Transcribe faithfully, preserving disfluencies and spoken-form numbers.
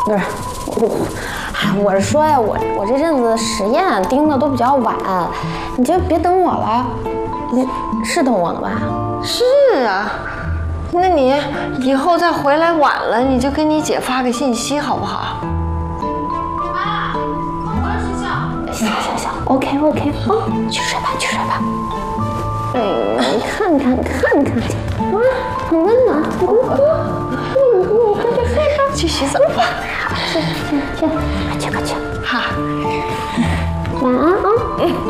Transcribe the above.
不是，我，哎，我是说呀，我我这阵子实验盯的都比较晚，你就别等我了。你是等我了吧？ 是啊，那你以后再回来晚了，你就给你姐发个信息好不好？ 妈，我回了学校。 行行行 ，OK OK， 啊，去睡吧去睡吧。哎呀，你看看看看，啊，很温暖，很温暖。你你快去睡吧， 去洗澡吧。 去去去，快去快去。 好， 晚安啊。嗯。